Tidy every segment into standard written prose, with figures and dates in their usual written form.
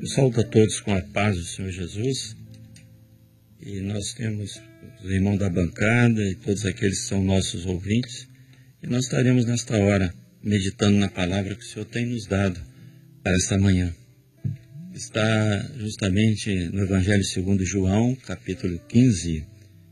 Eu saúdo a todos com a paz do Senhor Jesus, e nós temos os irmãos da bancada e todos aqueles que são nossos ouvintes, e nós estaremos nesta hora meditando na palavra que o Senhor tem nos dado para esta manhã. Está justamente no Evangelho segundo João, capítulo 15,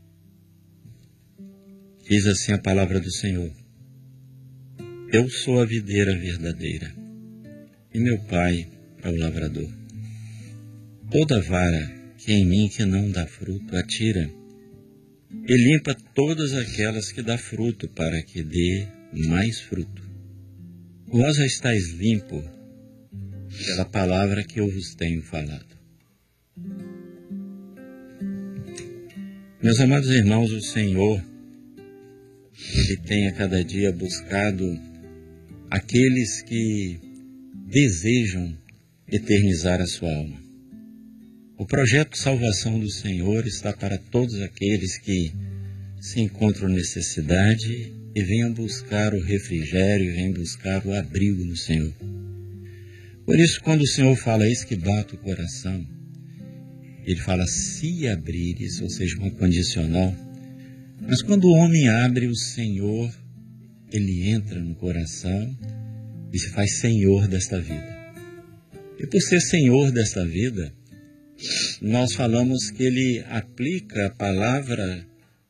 diz assim a palavra do Senhor: Eu sou a videira verdadeira, e meu Pai é o lavrador. Toda vara que em mim que não dá fruto, atira, e limpa todas aquelas que dá fruto, para que dê mais fruto. Vós já estáis limpo pela palavra que eu vos tenho falado. Meus amados irmãos, o Senhor, Ele tem a cada dia buscado aqueles que desejam eternizar a sua alma. O projeto de salvação do Senhor está para todos aqueles que se encontram necessidade e venham buscar o refrigério, venham buscar o abrigo no Senhor. Por isso, quando o Senhor fala isso que bate o coração, Ele fala se abrires, ou seja, uma condicional. Mas quando o homem abre, o Senhor, Ele entra no coração e se faz Senhor desta vida. E por ser Senhor desta vida, nós falamos que Ele aplica a palavra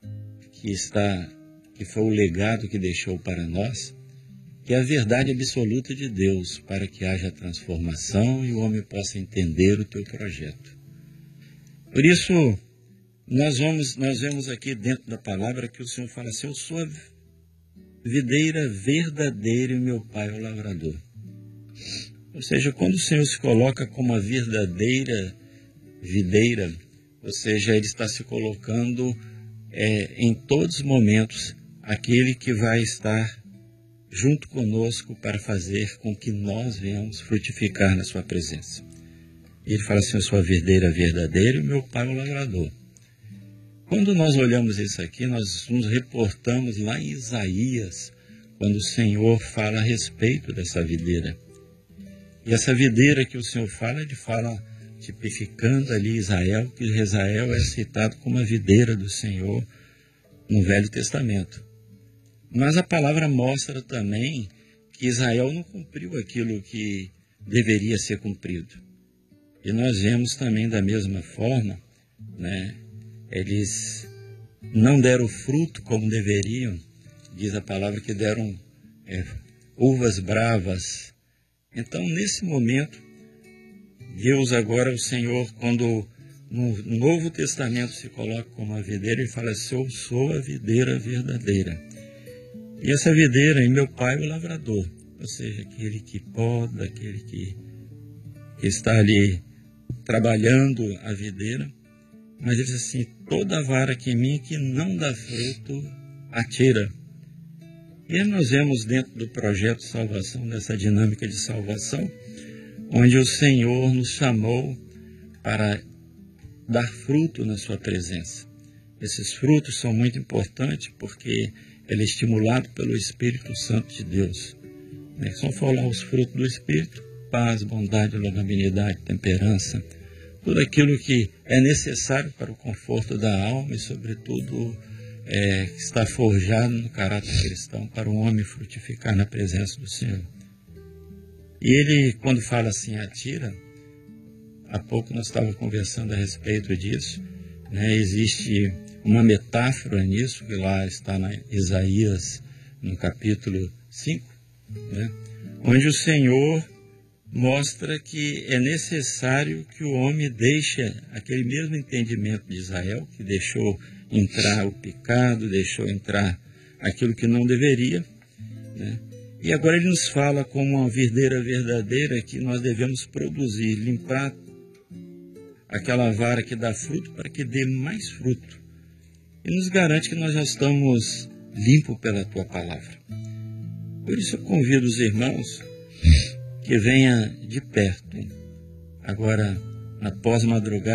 que foi o legado que deixou para nós, que é a verdade absoluta de Deus, para que haja transformação e o homem possa entender o teu projeto. Por isso, nós vemos aqui dentro da palavra que o Senhor fala assim: eu sou a videira verdadeira e meu Pai é o lavrador. Ou seja, quando o Senhor se coloca como a verdadeira videira, ou seja, Ele está se colocando em todos os momentos aquele que vai estar junto conosco para fazer com que nós venhamos frutificar na sua presença. Ele fala assim: eu sou a videira verdadeira e meu Pai é o lavrador. Quando nós olhamos isso aqui, nós nos reportamos lá em Isaías, quando o Senhor fala a respeito dessa videira. E essa videira que o Senhor fala, Ele fala tipificando ali Israel, que Israel é citado como a videira do Senhor no Velho Testamento. Mas a palavra mostra também que Israel não cumpriu aquilo que deveria ser cumprido. E nós vemos também da mesma forma, eles não deram fruto como deveriam, diz a palavra que deram uvas bravas. Então, nesse momento, Deus agora, o Senhor, quando no Novo Testamento se coloca como a videira, Ele fala assim: eu sou a videira verdadeira. E essa videira, e meu Pai é o lavrador, ou seja, aquele que poda, aquele que está ali trabalhando a videira. Mas Ele diz assim: toda vara que em mim que não dá fruto, atira. E aí nós vemos dentro do projeto de salvação, dessa dinâmica de salvação, onde o Senhor nos chamou para dar fruto na sua presença. Esses frutos são muito importantes porque ele é estimulado pelo Espírito Santo de Deus. São falar os frutos do Espírito: paz, bondade, longanimidade, temperança, tudo aquilo que é necessário para o conforto da alma e, sobretudo, está forjado no caráter cristão para o homem frutificar na presença do Senhor. E Ele, quando fala assim, atira, há pouco nós estávamos conversando a respeito disso, existe uma metáfora nisso, que lá está na Isaías, no capítulo 5, onde o Senhor mostra que é necessário que o homem deixe aquele mesmo entendimento de Israel, que deixou entrar o pecado, deixou entrar aquilo que não deveria, E agora Ele nos fala como uma videira verdadeira que nós devemos produzir, limpar aquela vara que dá fruto para que dê mais fruto. E nos garante que nós já estamos limpos pela Tua palavra. Por isso eu convido os irmãos que venham de perto, agora na pós-madrugada,